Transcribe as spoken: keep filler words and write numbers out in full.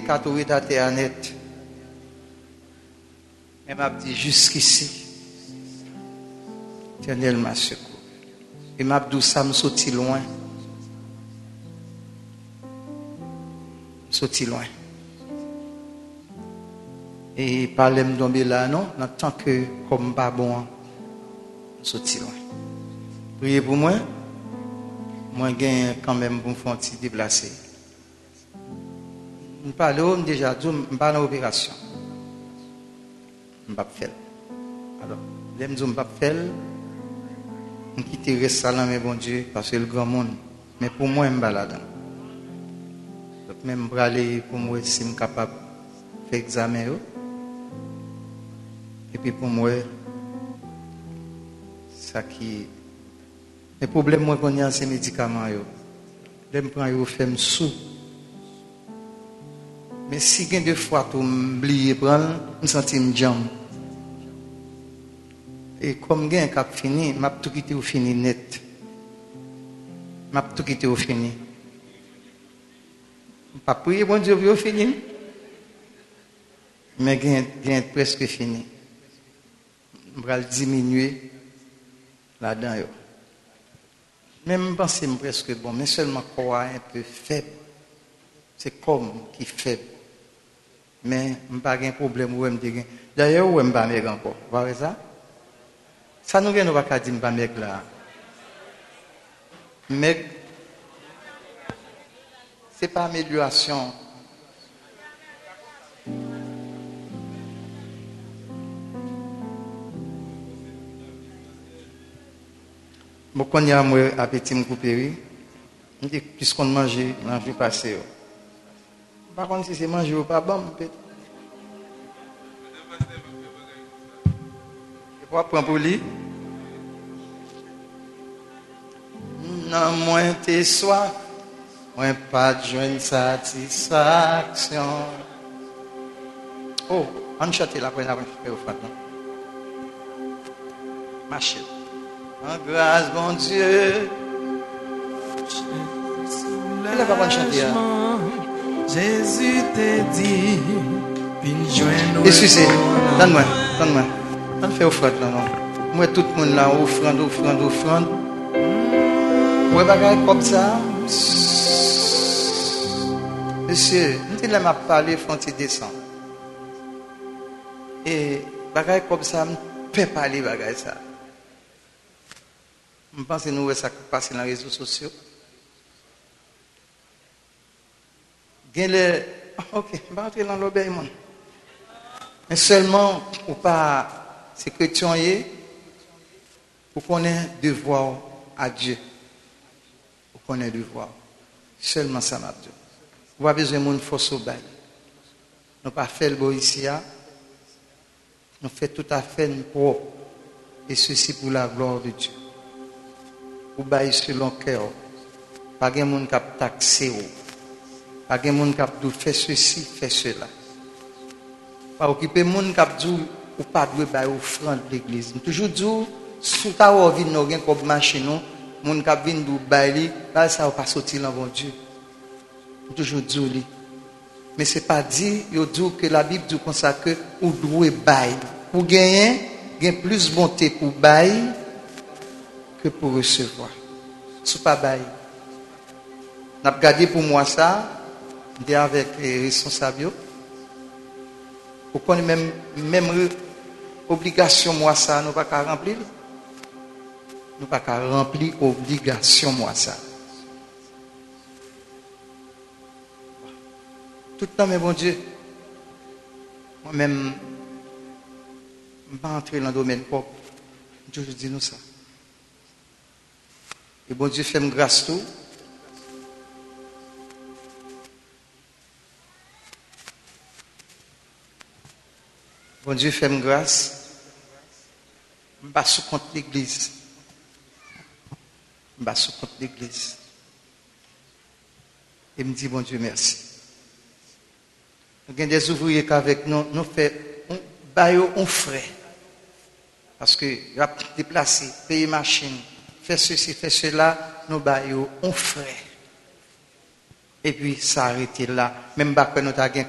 quatre états terre net. Mais m'a dit jusqu'ici. Éternel m'a secouru. Et m'a dit ça me sorti loin. Sorti loin. Et par l'aime tomber là, non, en tant que comme pas bon, sorti loin. Priez pour moi. Moi, j'ai quand même pour me faire un petit déplacer. Je parle déjà, je ne parle pas d'opération. Je ne vais pas faire. Alors, je ne vais pas faire. Je quitte le salon, mais bon Dieu, parce que le grand monde. Mais pour moi, je ne vais pas là-dedans. Donc, même pour aller, pour moi, si je suis capable de faire examen. Et puis pour moi, ça qui. Le problème, moi, qu'on a, c'est les médicaments. Je prends, je fais sous. Mais si il y a deux fois, tu m'oublies de prendre, je me sens une jambe. Et comme il y a un cap fini, je vais tout quitter au fini net. Je vais tout quitter au fini. Je ne vais pas prier, bon Dieu, pour fini. Mais il y a presque fini. Je vais diminuer là-dedans. Même penser presque bon, mais seulement quoi un peu faible. C'est comme qui faible. Mais je n'ai pas de problème. D'ailleurs, je n'ai pas de encore. Vous voyez ça? Ça nous vient de pas dire que je là. Mais ce n'est pas amélioration. Bon, quand il y a un appétit me couper, je dis puisqu'on mange dans le jour passé. Par contre, si c'est manger ou pas bon, peut-être. Et pour prendre pour lui, non, moins tes soif, moins pas de joindre satisfaction. Oh, on chante la première fois que je fais au Machine. En grâce, bon Dieu. Elle va pas chanter. Jésus t'a dit, puis joindre. Excusez, donne-moi, donne-moi. On fait offrande là, non. Moi, tout le monde là, offrande, offrande, offrande. Moi, bagaille comme ça. Monsieur, nous t'ai m'a parlé, faut-il descendre. Et bagaille comme ça, je ne peux pas parler bagaille ça. Je pense que nous, ça passe dans les réseaux sociaux. Le... Ok, je vais entrer dans l'obéissement. Mais seulement pour pas se chrétienner, pour qu'on ait devoir à Dieu. Pour qu'on ait devoir. Seulement ça m'a dit. Vous avez besoin de monde force au bail. Nous pas fait le beau ici. Nous faisons tout à fait propre. Et ceci pour la gloire de Dieu. Vous baillez selon cœur. Pas de monde qui a taxé. Pas de monde qui a dit fais ceci, fais cela. Pas occuper de monde qui a dit ou pas de bailler offrande de l'église. Toujours dit sous ta vie nous gain comme machine nous, monde qui a vinn du bailler, là ça va pas sortir dans bon Dieu. Toujours dit. Mais c'est pas dit, yo dit que la Bible dit comme ça que ou doit bailler. Pour gagner, gain plus bonté pour bailler que pour recevoir. Sous pas bailler. N'a regardé pour moi ça. De avec les responsables pour qu'on ait même même obligation moi ça nous pas qu'à remplir nous pas qu'à remplir obligation moi ça tout le temps mais bon Dieu moi même je ne vais pas entrer dans le domaine propre je dis nous ça et bon Dieu fait me grâce tout. Bon Dieu fait me grâce. Je ne suis pas sous compte l'église. Je ne suis pas sous compte l'église. Et me dit, bon Dieu, merci. Il y a des ouvriers qu'avec nous, nous faisons un frais. Parce que il a déplacé, payer machine, faire ceci, faire cela, nous baillons un frais. Et puis, ça a arrêté là. Même pas que nous avons